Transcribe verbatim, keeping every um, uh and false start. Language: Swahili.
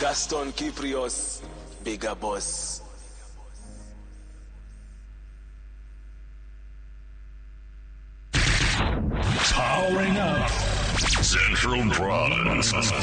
Gaston Kyprios, bigger boss. Powering up Central Province.